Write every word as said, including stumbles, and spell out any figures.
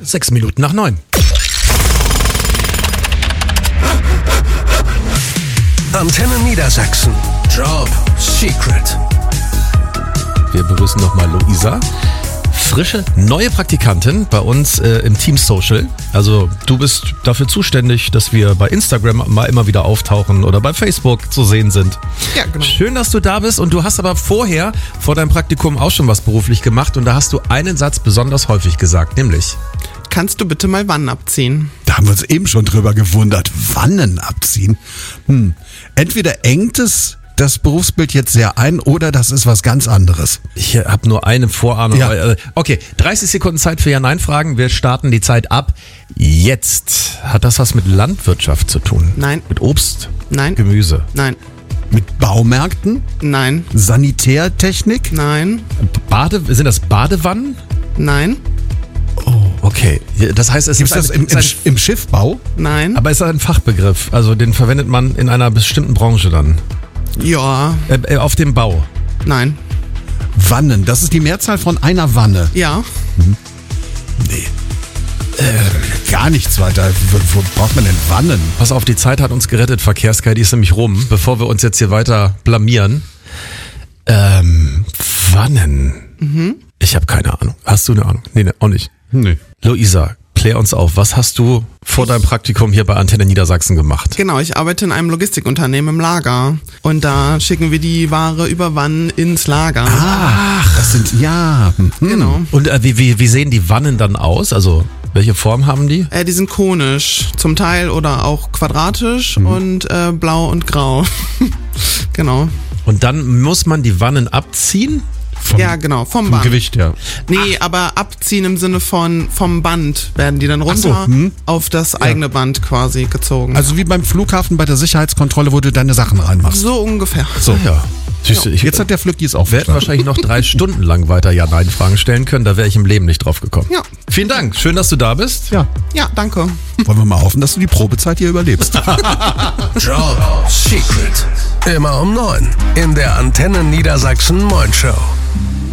sechs Minuten nach neun. Antenne Niedersachsen. Job Secret. Wir begrüßen nochmal Luisa. Frische, neue Praktikantin bei uns äh, im Team Social. Also du bist dafür zuständig, dass wir bei Instagram mal immer wieder auftauchen oder bei Facebook zu sehen sind. Ja, genau. Schön, dass du da bist und du hast aber vorher, vor deinem Praktikum auch schon was beruflich gemacht und da hast du einen Satz besonders häufig gesagt, nämlich: Kannst du bitte mal Wannen abziehen? Da haben wir uns eben schon drüber gewundert. Wannen abziehen? Hm. Entweder engt es das Berufsbild jetzt sehr ein oder das ist was ganz anderes. Ich habe nur eine Vorahnung. Ja. Okay, dreißig Sekunden Zeit für Ja-Nein-Fragen. Wir starten die Zeit ab. Jetzt. Hat das was mit Landwirtschaft zu tun? Nein. Mit Obst? Nein. Gemüse? Nein. Mit Baumärkten? Nein. Sanitärtechnik? Nein. Bade, sind das Badewannen? Nein. Okay, das heißt, es Gibt es ist das ein, im, im, ist ein, im Schiffbau? Nein. aber ist das ein Fachbegriff? Also den verwendet man in einer bestimmten Branche dann? Ja. Äh, äh, auf dem Bau? Nein. Wannen, das ist die Mehrzahl von einer Wanne. Ja. Nee. Äh, gar nichts weiter. Wo, wo braucht man denn Wannen? Pass auf, die Zeit hat uns gerettet, Verkehrssky, die ist nämlich rum, bevor wir uns jetzt hier weiter blamieren. Ähm, Wannen. Mhm. Ich habe keine Ahnung. Hast du eine Ahnung? Nee, nee, auch nicht. Nee. Luisa, klär uns auf. Was hast du vor deinem Praktikum hier bei Antenne Niedersachsen gemacht? Genau, ich arbeite in einem Logistikunternehmen im Lager. Und da schicken wir die Ware über Wannen ins Lager. Ach, das sind, ja. Hm. Genau. Und äh, wie, wie, wie sehen die Wannen dann aus? Also welche Form haben die? Äh, die sind konisch, zum Teil oder auch quadratisch Mhm. und äh, blau und grau. Genau. Und dann muss man die Wannen abziehen? Vom, Ja, genau, vom vom Band. Gewicht, ja. Nee, aber abziehen im Sinne von vom Band werden die dann Ach so, runter hm. auf das eigene Band quasi gezogen. Also wie beim Flughafen bei der Sicherheitskontrolle, wo du deine Sachen reinmachst. so ungefähr. So. Ja. Siehst du, ich Jetzt hat der Flücki es auch wir hätten verstanden. wahrscheinlich noch drei Stunden lang weiter Ja-Nein-Fragen stellen können. Da wäre ich im Leben nicht drauf gekommen. Ja. Vielen Dank. Schön, dass du da bist. Ja. Ja, danke. Wollen wir mal hoffen, dass du die Probezeit hier überlebst. Job Secret. Immer um neun in der Antenne Niedersachsen Moin Show.